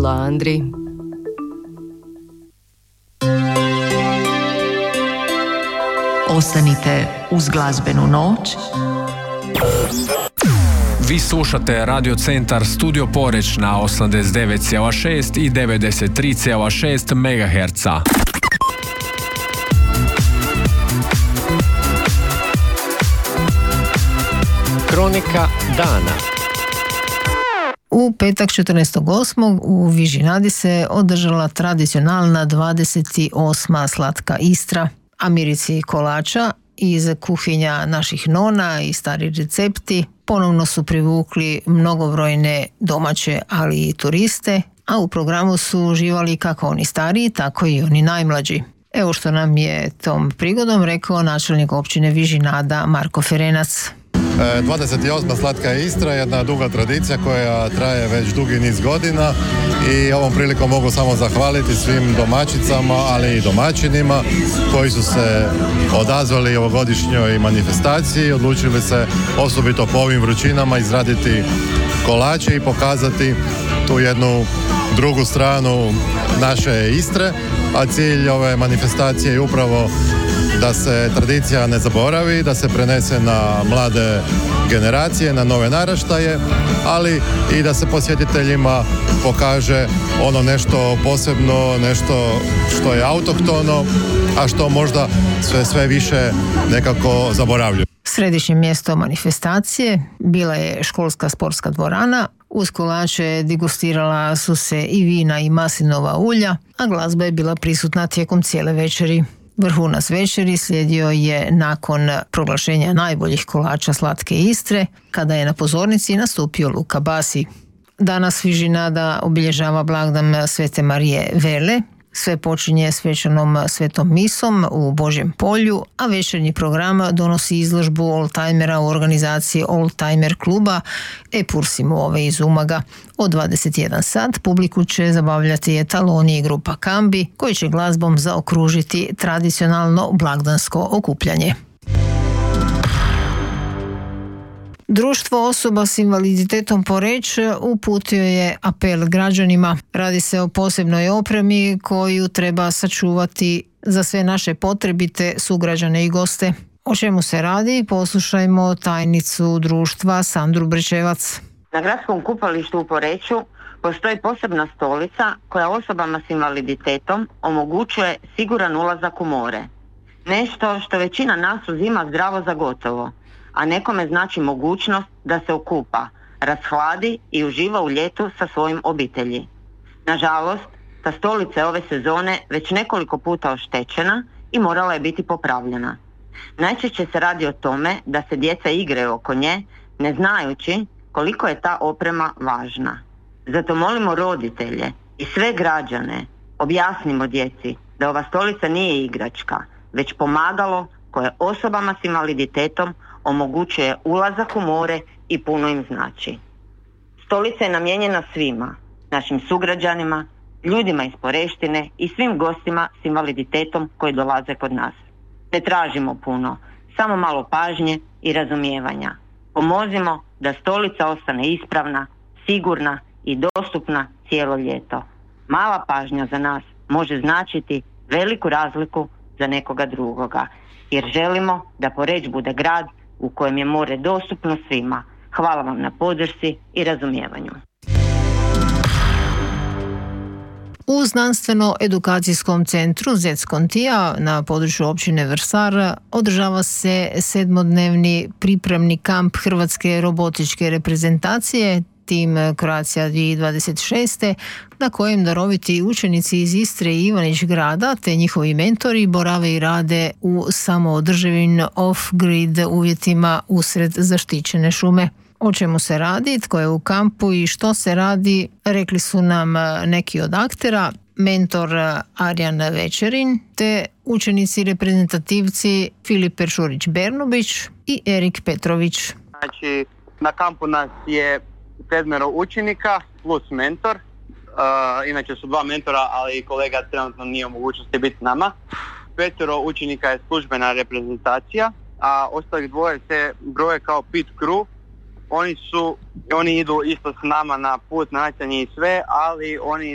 Ludmila Andri. Ostanite uz glazbenu noć. Vi slušate Radio Centar Studio Poreć na 89,6 i 93,6 MHz. Kronika dana. U petak 14.8. u Vižinadi se održala tradicionalna 28. slatka Istra. Amirici kolača iz kuhinja naših nona i stari recepti ponovno su privukli mnogobrojne domaće, ali i turiste, a u programu su uživali kako oni stariji, tako i oni najmlađi. Evo što nam je tom prigodom rekao načelnik općine Vižinada Marko Ferenac. 28. slatka Istra je jedna duga tradicija koja traje već dugi niz godina i ovom prilikom mogu samo zahvaliti svim domaćicama, ali i domaćinima koji su se odazvali ovogodišnjoj manifestaciji, odlučili se osobito po ovim vrućinama izraditi kolače i pokazati tu jednu drugu stranu naše Istre, a cilj ove manifestacije je upravo da se tradicija ne zaboravi, da se prenese na mlade generacije, na nove naraštaje, ali i da se posjetiteljima pokaže ono nešto posebno, nešto što je autohtono, a što možda sve više nekako zaboravljaju. Središnje mjesto manifestacije bila je školska sportska dvorana. Uz kolače degustirala su se i vina i maslinova ulja, a glazba je bila prisutna tijekom cijele večeri. Vrhunac večeri slijedio je nakon proglašenja najboljih kolača slatke Istre, kada je na pozornici nastupio Luka Basi. Danas Vižinada obilježava blagdan Svete Marije Vele. Sve počinje svečanom svetom misom u Božjem polju, a večernji program donosi izložbu oldtimera u organizaciji Oldtimer kluba Epursimove iz Umaga. Od 21 sat publiku će zabavljati etaloni i grupa Kambi, koji će glazbom zaokružiti tradicionalno blagdansko okupljanje. Društvo osoba s invaliditetom Poreč uputio je apel građanima. Radi se o posebnoj opremi koju treba sačuvati za sve naše potrebite sugrađane i goste. O čemu se radi? Poslušajmo tajnicu društva Sandru Brečevac. Na gradskom kupalištu u Poreču postoji posebna stolica koja osobama s invaliditetom omogućuje siguran ulazak u more. Nešto što većina nas uzima zdravo za gotovo, a nekome znači mogućnost da se okupa, rashladi i uživa u ljetu sa svojim obitelji. Nažalost, ta stolica je ove sezone već nekoliko puta oštećena i morala je biti popravljena. Najčešće se radi o tome da se djeca igraju oko nje, ne znajući koliko je ta oprema važna. Zato molimo roditelje i sve građane, objasnimo djeci da ova stolica nije igračka, već pomagalo koje osobama s invaliditetom omogućuje ulazak u more i puno im znači. Stolica je namijenjena svima, našim sugrađanima, ljudima iz Poreštine i svim gostima s invaliditetom koji dolaze kod nas. Ne tražimo puno, samo malo pažnje i razumijevanja. Pomozimo da stolica ostane ispravna, sigurna i dostupna cijelo ljeto. Mala pažnja za nas može značiti veliku razliku za nekoga drugoga, jer želimo da Poreč bude grad u kojem je more dostupno svima. Hvala vam na podršci i razumijevanju. U znanstveno-edukacijskom centru Zec-Kontija na području općine Vrsar održava se 7-dnevni pripremni kamp Hrvatske robotičke reprezentacije Tim Croatia 2026. na kojem daroviti učenici iz Istre i Ivanić grada te njihovi mentori borave i rade u samoodrživim off-grid uvjetima usred zaštićene šume. O čemu se radi, tko je u kampu i što se radi, rekli su nam neki od aktera, mentor Arjan Večerin te učenici reprezentativci Filip Peršurić-Bernubić i Erik Petrović. Znači, na kampu nas je 7 učenika plus mentor. Inače su 2 mentora, ali kolega trenutno nije u mogućnosti biti s nama. 5 učenika je službena reprezentacija, a ostalih 2 se broje kao pit crew. Oni idu isto s nama na put, natjecanje i sve, ali oni